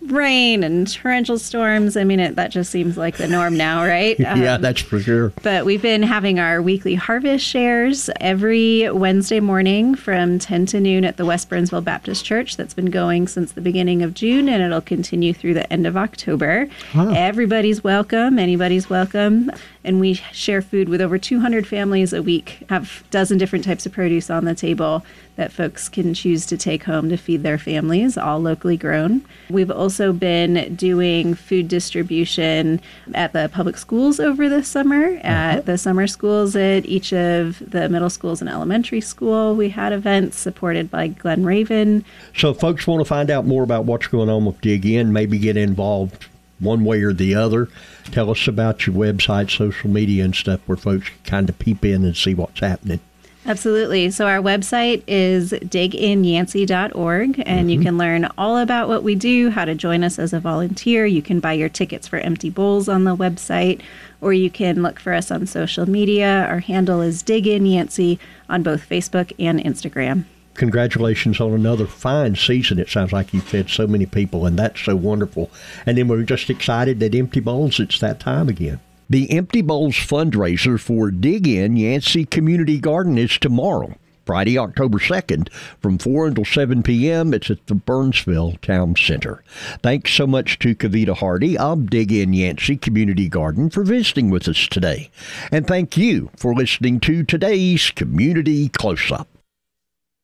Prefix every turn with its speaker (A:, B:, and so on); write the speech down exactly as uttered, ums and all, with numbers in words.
A: rain and torrential storms. I mean, it, that just seems like the norm now, right?
B: yeah,
A: um,
B: that's for sure.
A: But we've been having our weekly harvest shares every Wednesday morning from ten to noon at the West Burnsville Baptist Church. That's been going since the beginning of June, and it'll continue through the end of October. Wow. Everybody's welcome. Anybody's welcome. And we share food with over two hundred families a week, have a dozen different types of produce on the table that folks can choose to take home to feed their families, all locally grown. We've also been doing food distribution at the public schools over the summer, at uh-huh. the summer schools at each of the middle schools and elementary school. We had events supported by Glen Raven.
B: So if folks want to find out more about what's going on with Dig In, maybe get involved one way or the other, tell us about your website, social media, and stuff where folks can kind of peep in and see what's happening.
A: Absolutely. So our website is dig in yancey dot org, and mm-hmm. you can learn all about what we do, how to join us as a volunteer. You can buy your tickets for Empty Bowls on the website, or you can look for us on social media. Our handle is Dig In Yancey on both Facebook and Instagram.
B: Congratulations on another fine season. It sounds like you fed so many people, and that's so wonderful. And then we're just excited that Empty Bowls, it's that time again. The Empty Bowls fundraiser for Dig In Yancey Community Garden is tomorrow, Friday, October second, from four until seven p.m. It's at the Burnsville Town Center. Thanks so much to Kavita Hardy of Dig In Yancey Community Garden for visiting with us today. And thank you for listening to today's Community Close-Up.